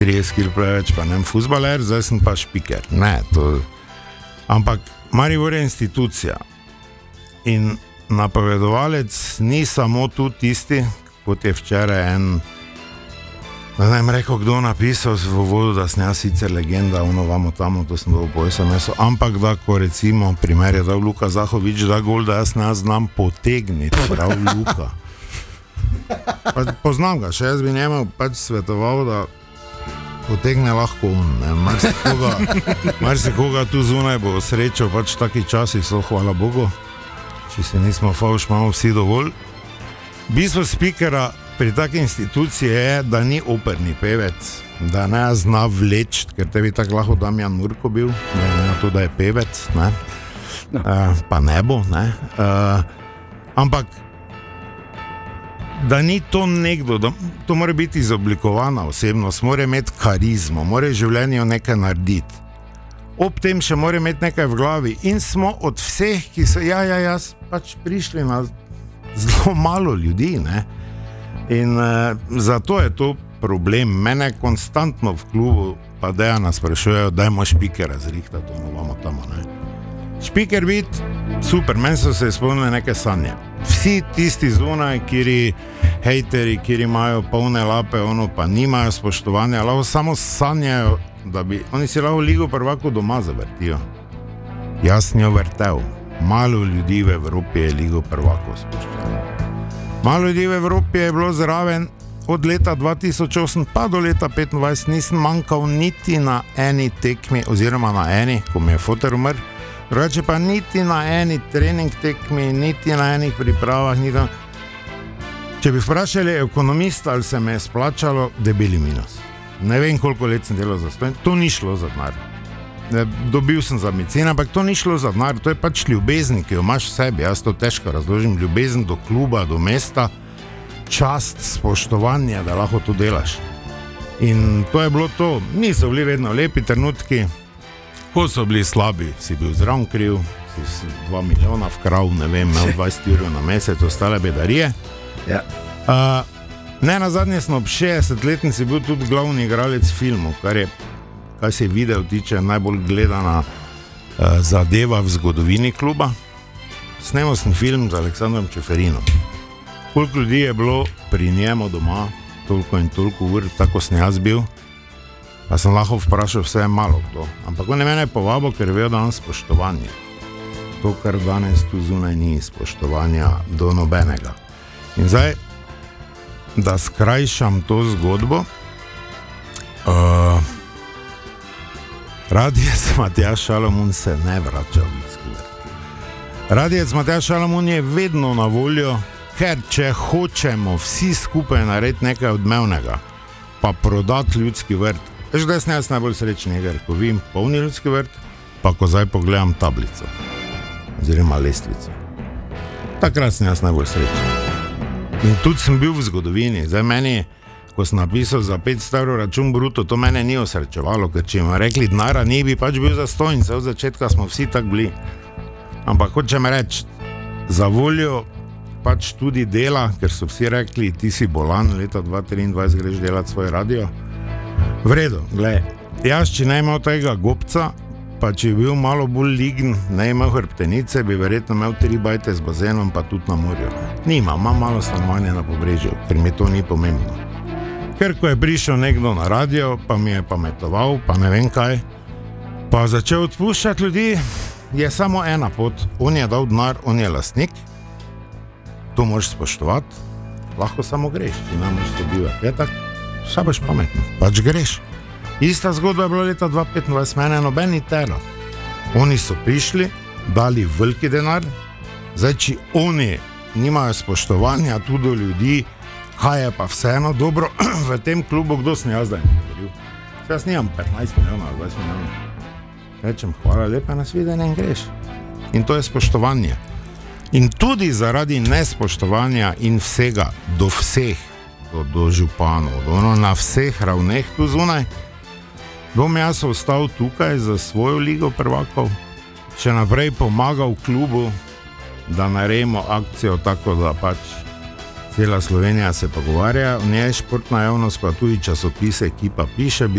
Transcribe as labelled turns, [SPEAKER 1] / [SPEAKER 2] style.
[SPEAKER 1] 30 kg preveč, pa nem fuzbaler, zdaj sem pa špiker. Ne, to... Ampak Maribor je institucija in napovedovalec ni samo tu tisti, kot je včeraj en, ne vem rekel, kdo napisal v uvodu, da sem jaz sicer legenda, ono vamo tamo, to sem dobil po SMS-u, ampak da, ko recimo primer je dal Luka Zahovič, da gol, da jaz ne znam potegniti, prav Luka. Pa, poznam ga, še jaz bi njemu pač svetoval, da potegne lahko on, ne, marsikoga tu zunaj bo srečal, pač taki časi so, hvala Bogu, če se nismo favš, imamo vsi dovolj. Bistvo spikera pri taki instituciji je, da ni operni pevec, da ne zna vleči, ker tebi tako lahko Damjan Murko bil, ne to, da je pevec, ne, pa ne bo, ne, ampak da ni to nekdo, da to mora biti izoblikovana osebnost, mora imeti karizmo, mora v življenju nekaj narediti. Ob tem še mora imeti nekaj v glavi in smo od vseh, ki so, jaz pač prišli na zelo malo ljudi, ne. In zato je to problem. Mene konstantno v klubu pa Dejana sprašujejo, dajmo špikera zrihtati, ono vamo tamo, ne. Špiker biti, super, meni so se izpolnile neke sanje. Vsi tisti zunaj, kiri hejteri, kiri imajo polne lape, ono pa nimajo spoštovanja, lahko samo sanjajo, da bi, oni si lahko Ligo prvakov doma zavrtijo. Jaz njo vrtel. Malo ljudi v Evropi je Ligo prvakov spoštovalo. Malo ljudi v Evropi je bilo zraven od leta 2008 pa do leta 2025, nisem manjkal niti na eni tekmi, oziroma na eni, ko mi je foter umrl, drugače pa niti na eni trening tekmi, niti na enih pripravah, niti... Če bi vprašali ekonomista, ali se me je splačalo, debeli minus. Ne vem, koliko let sem delal za stojn, to ni šlo za denar. Dobil sem za medicino, ampak to ni šlo za denar, to je pač ljubezen, ki jo imaš v sebi, jaz to težko razložim, ljubezen do kluba, do mesta, čast, spoštovanje, da lahko to delaš. In to je bilo to, niso bili vedno lepi trenutki, ko so bili slabi, si bil zraven kriv, si 2 milijona vkrav, ne vem, imel 20 evrov na mesec, ostale bedarije.
[SPEAKER 2] Ja.
[SPEAKER 1] Ne, nazadnje sem ob 60-letnici bil tudi glavni igralec filmov, kar se video tiče najbolj gledana zadeva v zgodovini kluba. Snemal sem film z Aleksandrom Čeferinom. Koliko ljudi je bilo pri njemu doma, toliko in toliko ur, tako sem jaz bil, pa sem lahko vprašal vse malo kdo. Ampak on je mene povabil, ker vejo, da imam spoštovanje. To, kar danes tu zunaj ni spoštovanja do nobenega. In zdaj, da skrajšam to zgodbo, Radijec Matjaž Šalamun se ne vrača v Ljudski vrt. Radijec Matjaž Šalamun je vedno na voljo, ker če hočemo vsi skupaj narediti nekaj odmevnega, pa prodati Ljudski vrt. Veš, da sem jaz najbolj srečen iger, ko vidim polni Ljudski vrt, pa ko zdaj pogledam tablico, oziroma lestvico. Takrat sem jaz najbolj srečen. In tudi sem bil v zgodovini. Zdaj meni, ko sem napisal za 500 evrov račun bruto, to mene ni osrečevalo, ker če mi rekli denara ni, bi pač bil zastojn, od začetka smo vsi tak bili. Ampak hočem reči, za voljo pač tudi dela, ker so vsi rekli, ti si bolan, leta 2023 greš delati svoj radio. V redu, glej, jaz če ne imel tega gobca, pa če bi bil malo bolj lign, ne imel hrbtenice, bi verjetno imel 3 bajte z bazenom, pa tudi na morju. Nimam malo stanovanja na Pobrežju, ker mi to ni pomembno. Ker ko je prišel nekdo na radio, pa mi je pametoval, pa ne vem kaj, pa začel odpuščati ljudi, je samo ena pot. On je dal denar, on je lastnik, to moraš spoštovati, lahko samo greš, ti ne moraš sobivati. Je tako, vsa boš pametno, pač greš. Ista zgodba je bila leta 2025, mene nobeni tero. Oni so prišli, dali veliki denar, zdaj, či oni nimajo spoštovanja tudi do ljudi, kaj je pa vseeno dobro v tem klubu, kdo sem jaz zdaj govoril. Jaz nimam 15 milijonov, 20 milijonov. Rečem, hvala lepa, nasvidenje in greš. In to je spoštovanje. In tudi zaradi nespoštovanja in vsega, do vseh, do županov, na vseh ravneh tu zunaj, bom jaz ostal tukaj za svojo Ligo prvakov, še naprej pomagal klubu, da naredimo akcijo tako, da pač cela Slovenija se pogovarja, v njej športna javnost, pa tudi časopise, Ekipa piše,